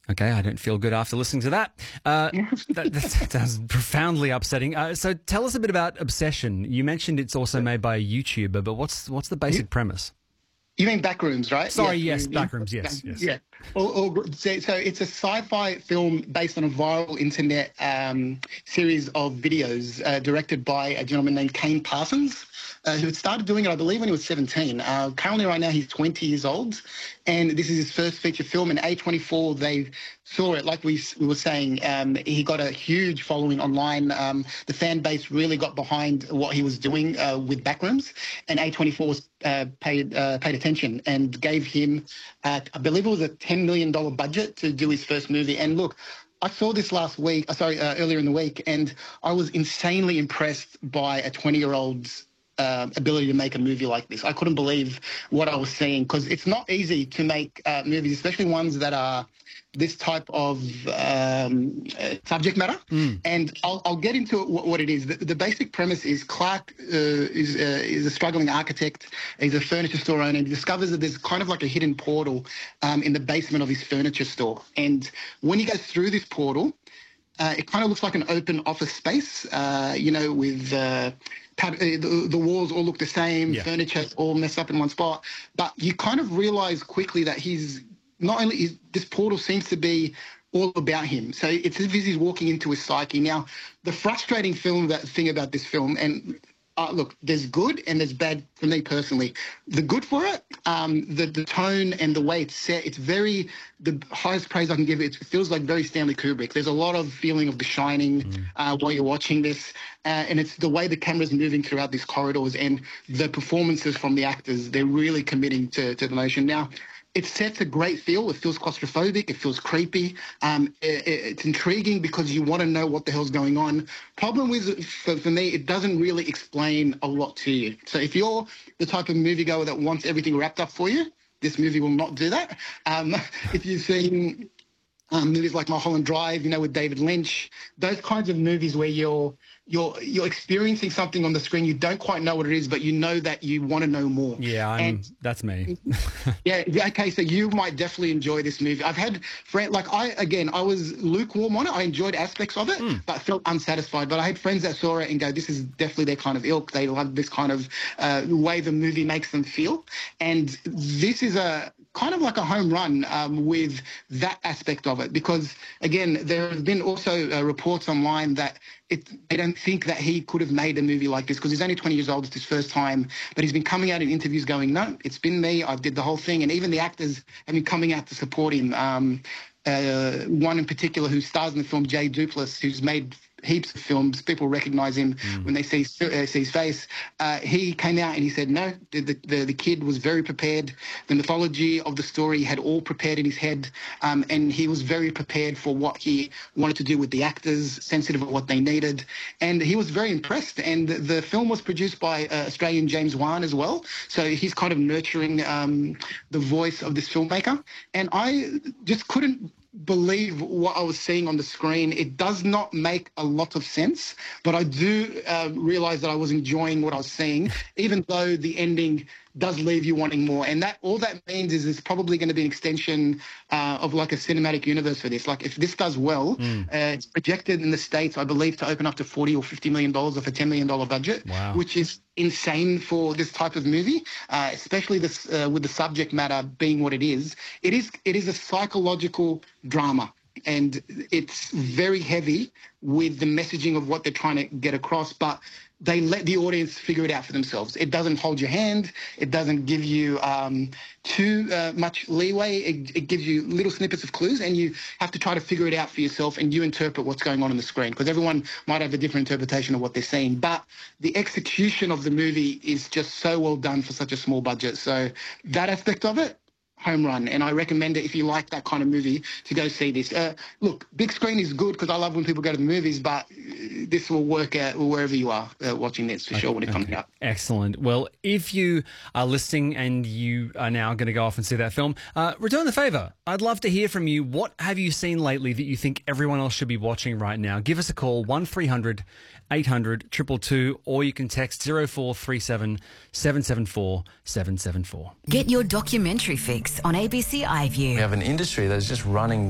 Okay, I don't feel good after listening to that. That sounds profoundly upsetting. So tell us a bit about Obsession. You mentioned it's also made by a YouTuber, but what's the basic premise? You mean Backrooms, right? Sorry, yes, Backrooms, yes. Yeah. So it's a sci-fi film based on a viral internet series of videos directed by a gentleman named Kane Parsons, who had started doing it, I believe, when he was 17. Currently, right now, he's 20 years old, and this is his first feature film. And A24, they saw it, like we were saying. He got a huge following online. The fan base really got behind what he was doing with Backrooms, and A24 was paid attention and gave him, I believe it was a $10 million budget to do his first movie. And look, I saw this earlier in the week, and I was insanely impressed by a 20-year-old's ability to make a movie like this. I couldn't believe what I was seeing, because it's not easy to make movies, especially ones that are this type of subject matter. And I'll get into what it is. The basic premise is Clark is a struggling architect. He's a furniture store owner, and he discovers that there's kind of like a hidden portal in the basement of his furniture store. And when he goes through this portal, it kind of looks like an open office space, with the walls all look the same, furniture all messed up in one spot. But you kind of realize quickly that this portal seems to be all about him. So it's as if he's walking into his psyche. Now, the frustrating thing about this film, and look, there's good and there's bad for me personally. The good for it, the tone and the way it's set, it's the highest praise I can give it. It feels like very Stanley Kubrick. There's a lot of feeling of The Shining while you're watching this. And it's the way the camera's moving throughout these corridors and the performances from the actors. They're really committing to the motion. Now, it sets a great feel. It feels claustrophobic. It feels creepy. It's intriguing because you want to know what the hell's going on. Problem with, for me, it doesn't really explain a lot to you. So if you're the type of moviegoer that wants everything wrapped up for you, this movie will not do that. If you've seen movies like Mulholland Drive, with David Lynch, those kinds of movies where you're experiencing something on the screen, you don't quite know what it is, but you know that you want to know more. Yeah, that's me. Yeah, okay, so you might definitely enjoy this movie. I've had friends, I was lukewarm on it. I enjoyed aspects of it, but felt unsatisfied. But I had friends that saw it and go, this is definitely their kind of ilk. They love this kind of way the movie makes them feel. And this is a kind of like a home run with that aspect of it, because, again, there have been also reports online that they don't think that he could have made a movie like this, because he's only 20 years old. It's his first time. But he's been coming out in interviews going, no, it's been me. I did the whole thing. And even the actors have been coming out to support him. One in particular who stars in the film, Jay Duplass, who's made heaps of films. People recognise him when they see his face. He came out and he said, no, the kid was very prepared. The mythology of the story had all prepared in his head, and he was very prepared for what he wanted to do with the actors, sensitive of what they needed, and he was very impressed. And the film was produced by Australian James Wan as well, so he's kind of nurturing the voice of this filmmaker. And I just couldn't believe what I was seeing on the screen. It does not make a lot of sense, but I do realize that I was enjoying what I was seeing, even though the ending does leave you wanting more. And that all that means is it's probably going to be an extension of like a cinematic universe for this. Like if this does well, it's projected in the States, I believe, to open up to $40 or $50 million off a $10 million budget, which is insane for this type of movie, especially this with the subject matter being what it is. It is a psychological drama, and it's very heavy with the messaging of what they're trying to get across, but they let the audience figure it out for themselves. It doesn't hold your hand. It doesn't give you too much leeway. It gives you little snippets of clues, and you have to try to figure it out for yourself, and you interpret what's going on the screen, because everyone might have a different interpretation of what they're seeing. But the execution of the movie is just so well done for such a small budget. So that aspect of it, home run. And I recommend it if you like that kind of movie to go see this. Look, big screen is good because I love when people go to the movies, but this will work out wherever you are watching this for sure when it comes out. Excellent. Well, if you are listening and you are now going to go off and see that film, return the favour. I'd love to hear from you. What have you seen lately that you think everyone else should be watching right now? Give us a call, 1300 800 222, or you can text 0437 774 774. Get your documentary fix on ABC iView. We have an industry that is just running